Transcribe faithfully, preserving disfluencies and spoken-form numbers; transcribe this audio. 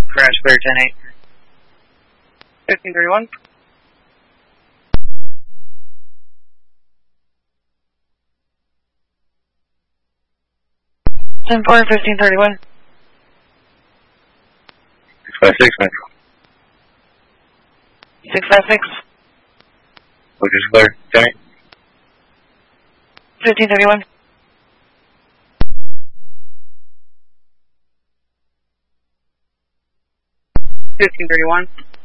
Crash clear ten eight. fifteen thirty-one. ten four, fifteen thirty-one. six five six, Metro. six five six. Location clear, ten eight. fifteen thirty-one. fifteen thirty-one.